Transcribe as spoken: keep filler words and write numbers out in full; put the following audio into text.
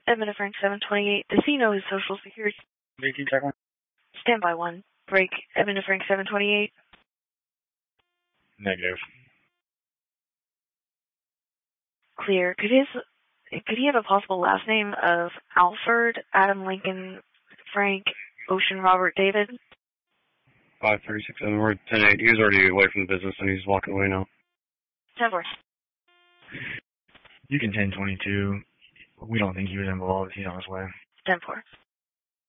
Edmund Frank seven twenty-eight. Does he know his social security? eighteen, check one. Standby one. Break. Edmund Frank seven twenty-eight. Negative. Clear. Could his could he have a possible last name of Alfred, Adam Lincoln, Frank, Ocean Robert David? five thirty six seven. We're ten eight. He was already away from the business and he's walking away now. ten four. You can ten twenty-two. We don't think he was involved. He's on his way. ten four.